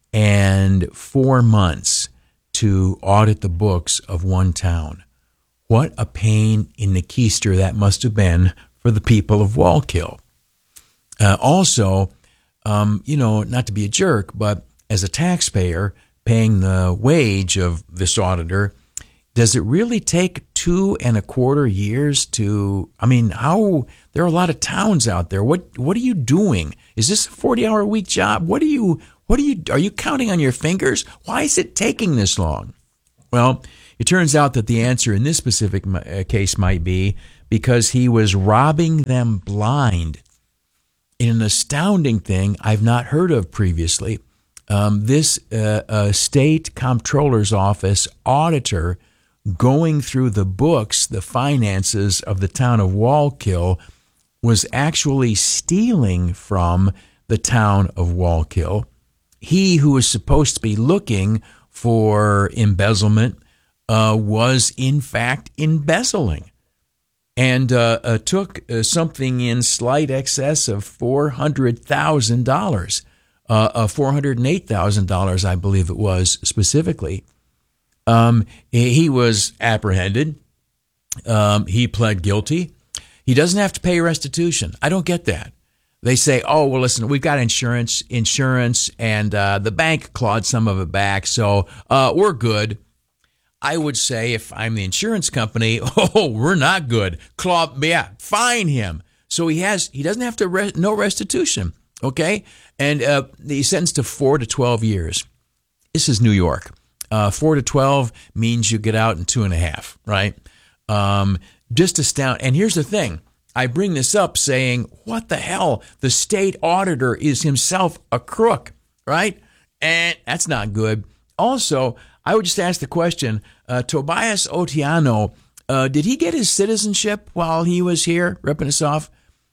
and four months to audit the books of one town. What a pain in the keister that must have been for the people of Wallkill. Uh, also, um, you know, not to be a jerk, but as a taxpayer paying the wage of this auditor, does it really take two and a quarter years to, I mean, how, there are a lot of towns out there. What, what are you doing? Is this a forty hour a week job? What are you, what are you, are you counting on your fingers? Why is it taking this long? Well, it turns out that the answer in this specific case might be because he was robbing them blind. In an astounding thing I've not heard of previously, um, this uh, uh, state comptroller's office auditor going through the books, the finances of the town of Wallkill, was actually stealing from the town of Wallkill. He who was supposed to be looking for embezzlement uh, was in fact embezzling, and uh, uh, took uh, something in slight excess of four hundred thousand dollars, uh, uh, four hundred eight thousand dollars, I believe it was specifically. Um, he was apprehended. Um, he pled guilty. He doesn't have to pay restitution. I don't get that. They say, oh, well, listen, we've got insurance, insurance, and uh, the bank clawed some of it back, so uh, we're good. I would say if I'm the insurance company, oh, we're not good. Claw, yeah, fine him. So he has, he doesn't have to, re- no restitution, okay? And uh, he's sentenced to four to twelve years. This is New York. Uh, four to twelve means you get out in two and a half, right? Um, just astounding. And here's the thing. I bring this up saying, what the hell? The state auditor is himself a crook, right? And that's not good. Also, I would just ask the question, uh, Tobias Otieno, uh, did he get his citizenship while he was here, ripping us off?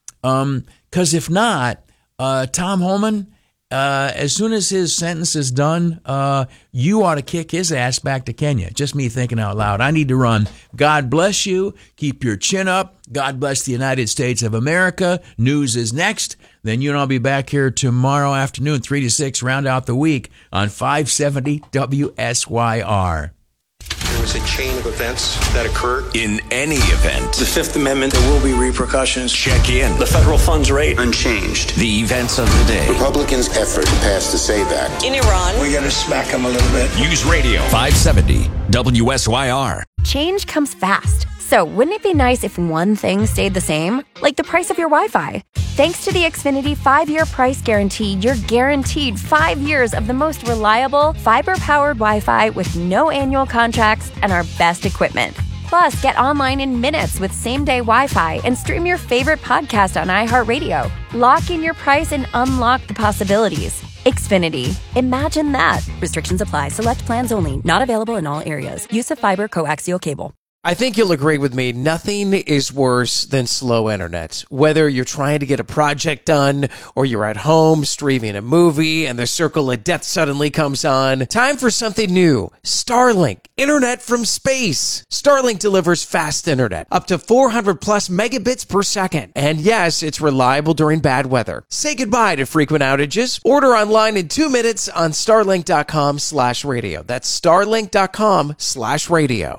Um, 'cause if not, uh, Tom Homan, Uh, as soon as his sentence is done, uh, you ought to kick his ass back to Kenya. Just me thinking out loud. I need to run. God bless you. Keep your chin up. God bless the United States of America. News is next. Then you and I'll be back here tomorrow afternoon, three to six, round out the week on five seventy W S Y R. There was a chain of events that occurred. In any event, The Fifth Amendment, there will be repercussions. check in. The federal funds rate, unchanged. The events of the day. Republicans' effort to pass the SAVE Act. In Iran, We got to smack them a little bit. News Radio five seventy W S Y R. change comes fast. So wouldn't it be nice if one thing stayed the same? Like the price of your Wi-Fi. Thanks to the Xfinity five-year price guarantee, you're guaranteed five years of the most reliable, fiber-powered Wi-Fi with no annual contracts and our best equipment. Plus, get online in minutes with same-day Wi-Fi and stream your favorite podcast on iHeartRadio. Lock in your price and unlock the possibilities. Xfinity. Imagine that. Restrictions apply. Select plans only. Not available in all areas. Use of fiber coaxial cable. I think you'll agree with me. Nothing is worse than slow internet. Whether you're trying to get a project done or you're at home streaming a movie and the circle of death suddenly comes on, time for something new. Starlink. Internet from space. Starlink delivers fast internet, up to four hundred plus megabits per second. And yes, it's reliable during bad weather. Say goodbye to frequent outages. Order online in two minutes on starlink.com slash radio. That's starlink.com slash radio.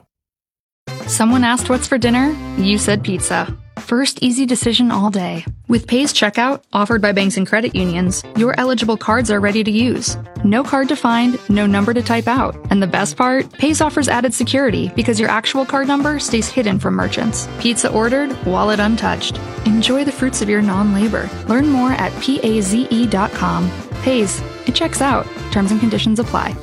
Someone asked what's for dinner? You said pizza. First easy decision all day. With Pay's checkout, offered by banks and credit unions, your eligible cards are ready to use. No card to find, no number to type out. And the best part? Pay's offers added security because your actual card number stays hidden from merchants. Pizza ordered, wallet untouched. Enjoy the fruits of your non-labor. Learn more at paze dot com. Pay's. It checks out. Terms and conditions apply.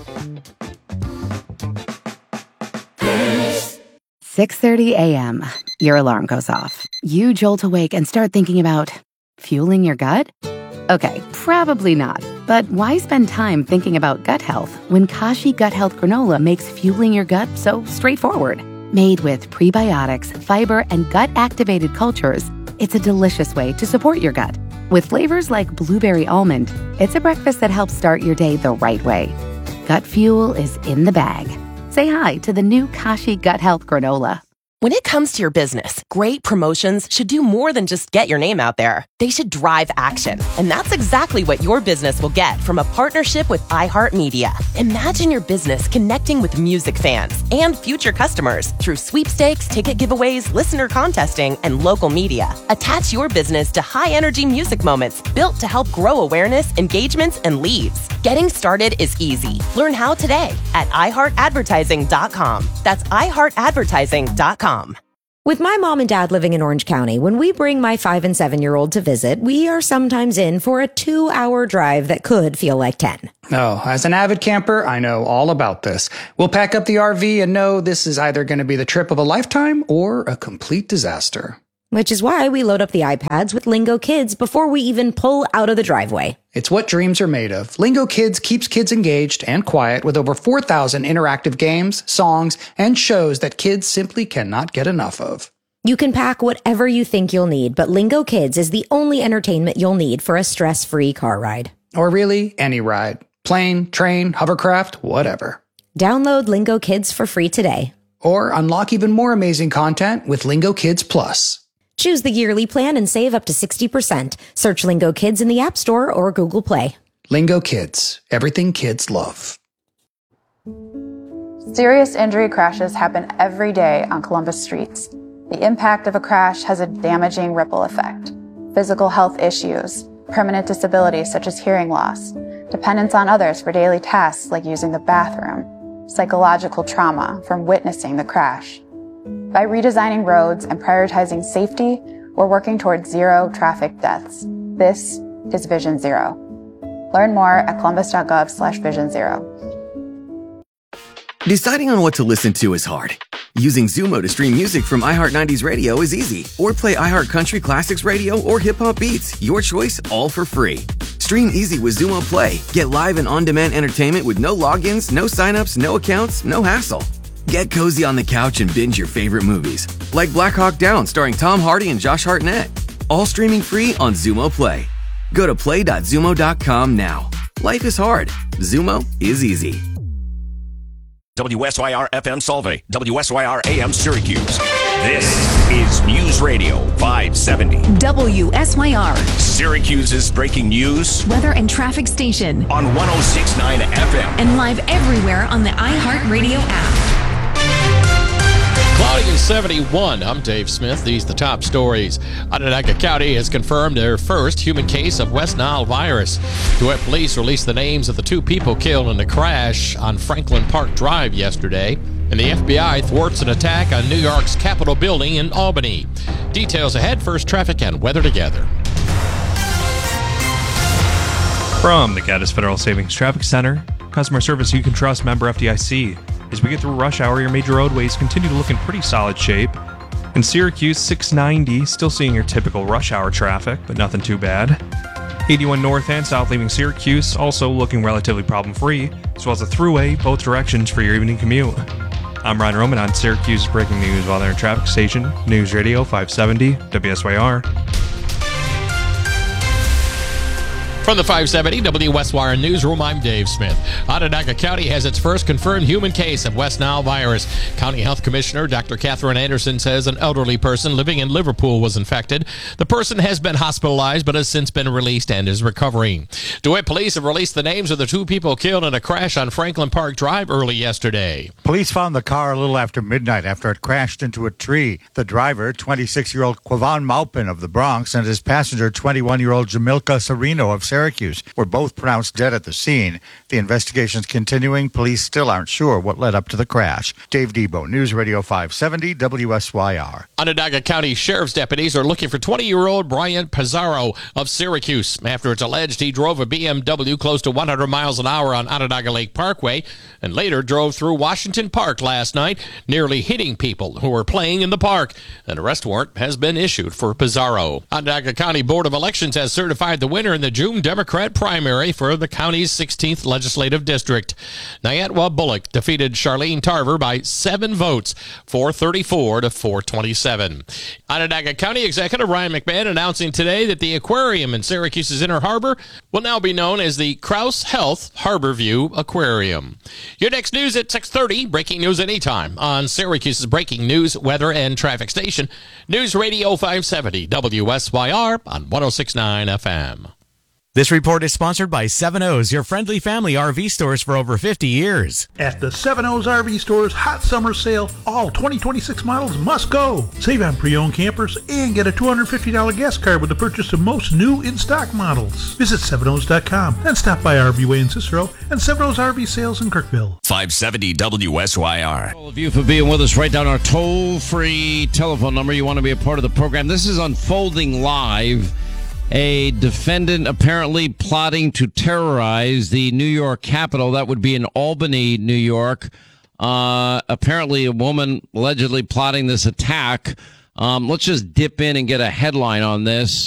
six thirty a.m. Your alarm goes off. You jolt awake and start thinking about fueling your gut? Okay, probably not. But why spend time thinking about gut health when Kashi Gut Health Granola makes fueling your gut so straightforward? Made with prebiotics, fiber, and gut-activated cultures, it's a delicious way to support your gut. With flavors like blueberry almond, it's a breakfast that helps start your day the right way. Gut fuel is in the bag. Say hi to the new Kashi Gut Health Granola. When it comes to your business, great promotions should do more than just get your name out there. They should drive action. And that's exactly what your business will get from a partnership with iHeartMedia. Imagine your business connecting with music fans and future customers through sweepstakes, ticket giveaways, listener contesting, and local media. Attach your business to high-energy music moments built to help grow awareness, engagements, and leads. Getting started is easy. Learn how today at i heart advertising dot com. That's i heart advertising dot com. With my mom and dad living in Orange County, when we bring my five and seven year old to visit, we are sometimes in for a two hour drive that could feel like ten. Oh, as an avid camper, I know all about this. We'll pack up the R V and know this is either going to be the trip of a lifetime or a complete disaster. Which is why we load up the iPads with Lingo Kids before we even pull out of the driveway. It's what dreams are made of. Lingo Kids keeps kids engaged and quiet with over four thousand interactive games, songs, and shows that kids simply cannot get enough of. You can pack whatever you think you'll need, but Lingo Kids is the only entertainment you'll need for a stress-free car ride. Or really, any ride. Plane, train, hovercraft, whatever. Download Lingo Kids for free today. Or unlock even more amazing content with Lingo Kids Plus. Choose the yearly plan and save up to sixty percent. Search Lingo Kids in the App Store or Google Play. Lingo Kids. Everything kids love. Serious injury crashes happen every day on Columbus streets. The impact of a crash has a damaging ripple effect. Physical health issues, permanent disabilities such as hearing loss, dependence on others for daily tasks like using the bathroom, psychological trauma from witnessing the crash. By redesigning roads and prioritizing safety, we're working towards zero traffic deaths. This is Vision Zero. Learn more at columbus.gov slash vision zero. Deciding on what to listen to is hard. Using Zumo to stream music from iHeart nineties Radio is easy. Or play iHeart Country Classics Radio or Hip Hop Beats. Your choice, all for free. Stream easy with Zumo Play. Get live and on-demand entertainment with no logins, no signups, no accounts, no hassle. Get cozy on the couch and binge your favorite movies, like Black Hawk Down starring Tom Hardy and Josh Hartnett. All streaming free on Zumo Play. Go to play dot zumo dot com now. Life is hard. Zumo is easy. W S Y R F M Solvay, W S Y R A M Syracuse. This is News Radio five seventy. W S Y R. Syracuse's breaking news. Weather and traffic station. On one oh six point nine F M. And live everywhere on the iHeartRadio app. Cloudy and seventy-one. I'm Dave Smith. These are the top stories. Onondaga County has confirmed their first human case of West Nile virus. DeWitt police released the names of the two people killed in the crash on Franklin Park Drive yesterday. And the F B I thwarts an attack on New York's Capitol building in Albany. Details ahead. First, traffic and weather together. From the Gaddis Federal Savings Traffic Center, customer service you can trust, member F D I C. As we get through rush hour, your major roadways continue to look in pretty solid shape. In Syracuse, six ninety, still seeing your typical rush hour traffic, but nothing too bad. eighty-one north and south leaving Syracuse, also looking relatively problem-free, as well as the thruway, both directions for your evening commute. I'm Ryan Roman on Syracuse's breaking news while they're in traffic station, News Radio five seventy, W S Y R. From the five seventy W S Y R Newsroom, I'm Dave Smith. Onondaga County has its first confirmed human case of West Nile virus. County Health Commissioner Doctor Catherine Anderson says an elderly person living in Liverpool was infected. The person has been hospitalized but has since been released and is recovering. DeWitt police have released the names of the two people killed in a crash on Franklin Park Drive early yesterday. Police found the car a little after midnight after it crashed into a tree. The driver, twenty-six-year-old Quavan Maupin of the Bronx, and his passenger, twenty-one-year-old Jamilka Serino of Syracuse, were both pronounced dead at the scene. The investigation's continuing. Police still aren't sure what led up to the crash. Dave Debo, News Radio five seventy W S Y R. Onondaga County Sheriff's deputies are looking for twenty-year-old Brian Pizarro of Syracuse after it's alleged he drove a B M W close to one hundred miles an hour on Onondaga Lake Parkway and later drove through Washington Park last night, nearly hitting people who were playing in the park. An arrest warrant has been issued for Pizarro. Onondaga County Board of Elections has certified the winner in the June June Democrat primary for the county's sixteenth legislative district. Nyatwa Bullock defeated Charlene Tarver by seven votes, four thirty-four to four twenty-seven. Onondaga County Executive Ryan McMahon announcing today that the aquarium in Syracuse's Inner Harbor will now be known as the Krause Health Harborview Aquarium. Your next news at six thirty. Breaking news anytime on Syracuse's breaking news, weather, and traffic station. News Radio five seventy W S Y R on one oh six point nine F M. This report is sponsored by Seven O's, your friendly family R V stores for over fifty years. At the Seven O's R V Store's hot summer sale, all twenty twenty-six models must go. Save on pre-owned campers and get a two hundred fifty dollars gas card with the purchase of most new in-stock models. Visit seven O's dot com, then stop by R V Way in Cicero and Seven O's R V Sales in Kirkville. five seventy W S Y R. All of you for being with us. Write down our toll-free telephone number. You want to be a part of the program. This is unfolding live. A defendant apparently plotting to terrorize the New York Capitol. That would be in Albany, New York. Uh, apparently a woman allegedly plotting this attack. Um, let's just dip in and get a headline on this.